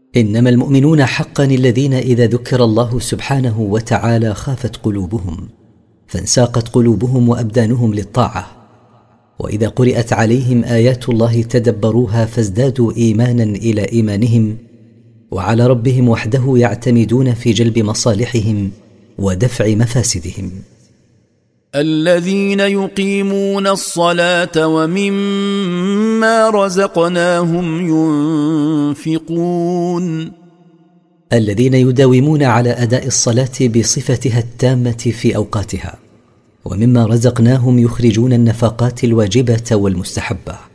إنما المؤمنون حقا الذين إذا ذكر الله سبحانه وتعالى خافت قلوبهم فانساقت قلوبهم وأبدانهم للطاعة، وإذا قرأت عليهم آيات الله تدبروها فازدادوا إيمانا إلى إيمانهم، وعلى ربهم وحده يعتمدون في جلب مصالحهم ودفع مفاسدهم. الذين يقيمون الصلاة ومما رزقناهم ينفقون، الذين يداومون على أداء الصلاة بصفتها التامة في أوقاتها، ومما رزقناهم يخرجون النفقات الواجبة والمستحبة.